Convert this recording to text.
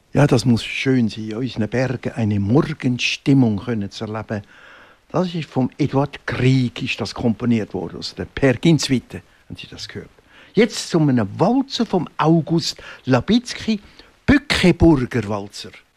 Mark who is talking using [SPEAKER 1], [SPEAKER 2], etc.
[SPEAKER 1] Ja, das muss schön sein, in unseren Bergen eine Morgenstimmung können zu erleben. Das ist vom Eduard Grieg ist das komponiert worden, aus der Per Ginzwitte, haben Sie das gehört. Jetzt zu einem Walzer vom August Labitzky, Bückeburger Walzer.